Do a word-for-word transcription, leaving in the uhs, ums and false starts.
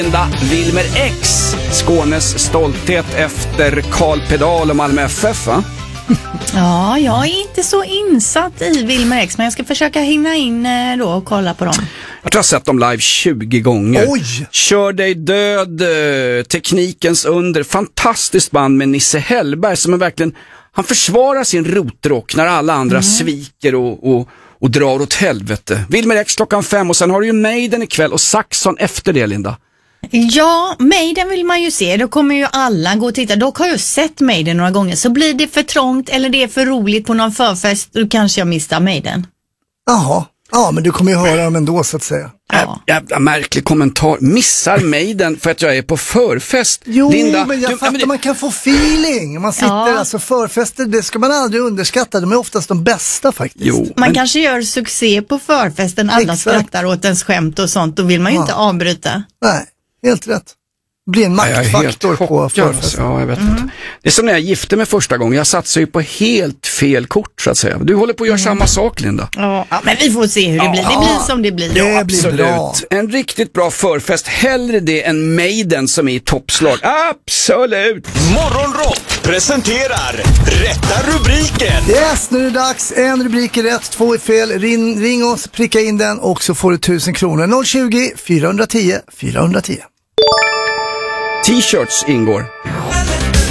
Linda Wilmer X, Skånes stolthet efter Karl Pedal och Malmö F F, va? Ja, jag är inte så insatt i Wilmer X, men jag ska försöka hinna in då och kolla på dem. Jag tror jag har sett dem live tjugo gånger. Oj! Kör dig död, teknikens under, fantastiskt band med Nisse Hellberg som är verkligen, han försvarar sin rotrock när alla andra mm. sviker och, och, och drar åt helvete. Wilmer X klockan fem och sen har du ju Maiden ikväll och Saxon efter det, Linda. Ja, Maiden vill man ju se. Då kommer ju alla gå och titta. Dock har jag sett Maiden några gånger. Så blir det för trångt eller det är för roligt på någon förfest, då kanske jag missar Maiden. Jaha, ja men du kommer ju höra dem ändå så att säga. Ja. Jävla märklig kommentar. Missar Maiden för att jag är på förfest. Jo, Linda, men jag du, fattar, men det... man kan få feeling. Man sitter, ja. alltså förfester, det ska man aldrig underskatta. De är oftast de bästa faktiskt. Jo, man men... kanske gör succé på förfesten. Alla Exakt. skrattar åt ens skämt och sånt. Då vill man ju ja. inte avbryta. Nej, helt rätt. Det blir en maktfaktor ja, på förfesten. Ja, jag vet mm. inte. Det är som när jag gifte mig första gången. Jag satsar ju på helt fel kort, så att säga. Du håller på att göra mm. samma sak, Linda. Ja, men vi får se hur det ja. blir. Det blir som det blir. Det ja, blir absolut. bra. En riktigt bra förfest. Hellre det än Maiden som är i toppslag. Absolut. Morgonrock presenterar Rätta rubriken. Yes, nu är det dags. En rubrik är rätt, två är fel. Ring, ring oss, pricka in den och så får du tusen kronor. noll tjugo, fyra tio, fyra tio. T-shirts ingår.